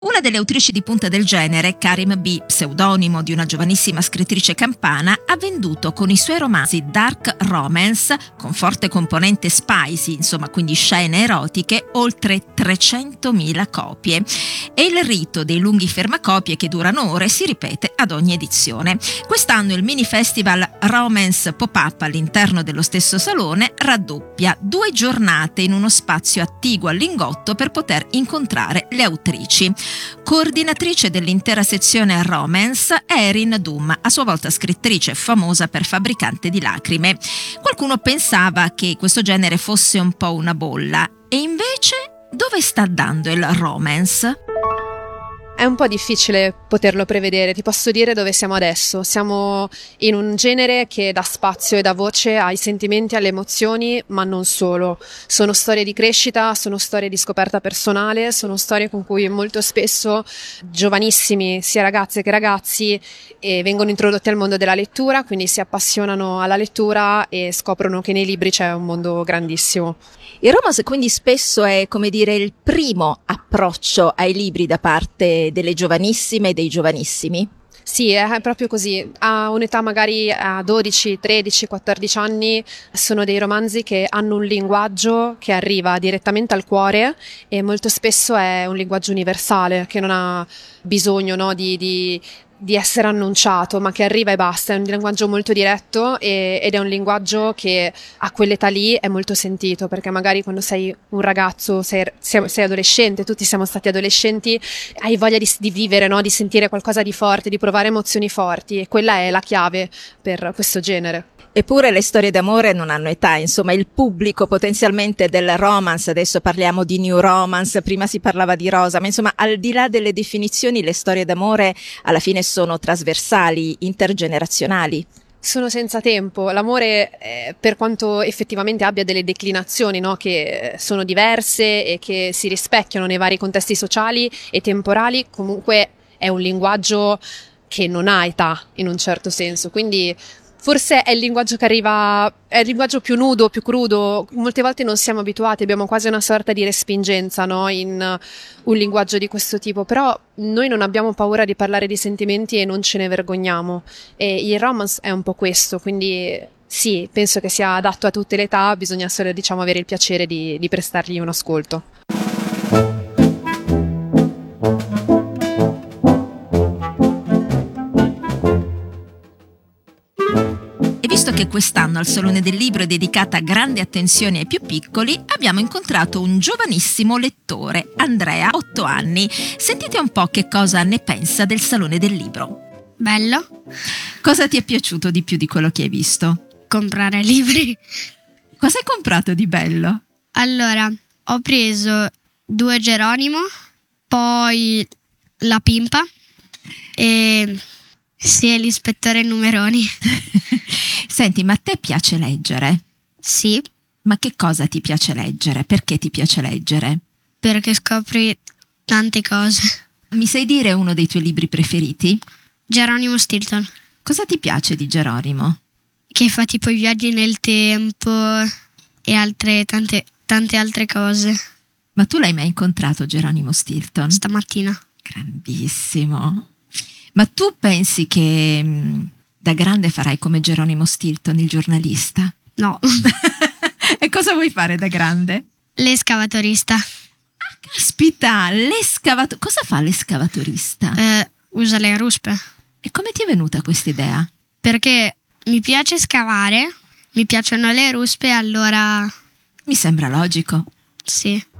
Una delle autrici di punta del genere, Karim B., pseudonimo di una giovanissima scrittrice campana, ha venduto con i suoi romanzi dark romance, con forte componente spicy, insomma quindi scene erotiche, oltre 300.000 copie. E il rito dei lunghi fermacopie che durano ore si ripete ad ogni edizione. Quest'anno il mini festival Romance Pop-Up all'interno dello stesso salone raddoppia 2 giornate in uno spazio attiguo al Lingotto per poter incontrare le autrici. Coordinatrice dell'intera sezione Romance è Erin Doom, a sua volta scrittrice famosa per Fabbricante di lacrime. Qualcuno pensava che questo genere fosse un po' una bolla, e invece dove sta andando il romance? È un po' difficile poterlo prevedere, ti posso dire dove siamo adesso. Siamo in un genere che dà spazio e dà voce ai sentimenti, alle emozioni, ma non solo. Sono storie di crescita, sono storie di scoperta personale, sono storie con cui molto spesso giovanissimi, sia ragazze che ragazzi, vengono introdotti al mondo della lettura, quindi si appassionano alla lettura e scoprono che nei libri c'è un mondo grandissimo. Il romance quindi spesso è, come dire, il primo approccio ai libri da parte delle giovanissime e dei giovanissimi. Sì, è proprio così. A un'età magari a 12, 13, 14 anni sono dei romanzi che hanno un linguaggio che arriva direttamente al cuore e molto spesso è un linguaggio universale che non ha bisogno, no, di essere annunciato, ma che arriva e basta. È un linguaggio molto diretto ed è un linguaggio che a quell'età lì è molto sentito, perché magari quando sei un ragazzo, sei adolescente, tutti siamo stati adolescenti, hai voglia di vivere, no? Di sentire qualcosa di forte, di provare emozioni forti, e quella è la chiave per questo genere. Eppure le storie d'amore non hanno età, insomma il pubblico potenzialmente del romance, adesso parliamo di new romance, prima si parlava di rosa, ma insomma al di là delle definizioni le storie d'amore alla fine sono trasversali, intergenerazionali. Sono senza tempo. L'amore, per quanto effettivamente abbia delle declinazioni, no, che sono diverse e che si rispecchiano nei vari contesti sociali e temporali, comunque è un linguaggio che non ha età in un certo senso, quindi forse è il linguaggio che arriva, è il linguaggio più nudo, più crudo. Molte volte non siamo abituati, abbiamo quasi una sorta di respingenza, no, in un linguaggio di questo tipo, però noi non abbiamo paura di parlare di sentimenti e non ce ne vergogniamo, e il romance è un po' questo, quindi sì, penso che sia adatto a tutte le età, bisogna solo, diciamo, avere il piacere di prestargli un ascolto. Visto che quest'anno al Salone del Libro è dedicata grande attenzione ai più piccoli, abbiamo incontrato un giovanissimo lettore, Andrea, 8 anni. Sentite un po' che cosa ne pensa del Salone del Libro. Bello. Cosa ti è piaciuto di più di quello che hai visto? Comprare libri. Cosa hai comprato di bello? Allora, ho preso 2 Geronimo, poi La Pimpa e sì, l'ispettore Numeroni. Senti, ma a te piace leggere? Sì. Ma che cosa ti piace leggere? Perché ti piace leggere? Perché scopri tante cose. Mi sai dire uno dei tuoi libri preferiti? Geronimo Stilton. Cosa ti piace di Geronimo? Che fa tipo i viaggi nel tempo e tante altre cose. Ma tu l'hai mai incontrato Geronimo Stilton? Stamattina. Grandissimo. Ma tu pensi che da grande farai come Geronimo Stilton, il giornalista? No. E cosa vuoi fare da grande? L'escavatorista. Ah, caspita, cosa fa l'escavatorista? Usa le ruspe. E come ti è venuta questa idea? Perché mi piace scavare, mi piacciono le ruspe, allora... Mi sembra logico. Sì.